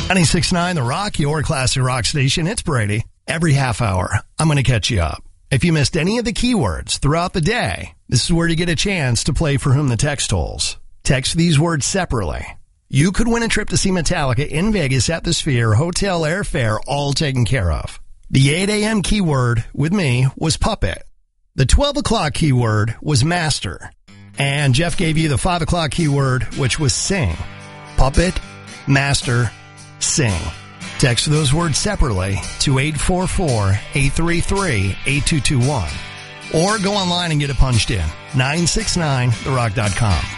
96.9 The Rock, your classic rock station. It's Brady. Every half hour, I'm going to catch you up. If you missed any of the keywords throughout the day, this is where you get a chance to play For Whom the Text Tolls. Text these words separately. You could win a trip to see Metallica in Vegas at the Sphere, hotel, airfare, all taken care of. The 8 a.m. keyword with me was puppet. The 12 o'clock keyword was master. And Jeff gave you the 5 o'clock keyword, which was sing. Puppet, master, sing. Text those words separately to 844-833-8221. Or go online and get it punched in. 969therock.com.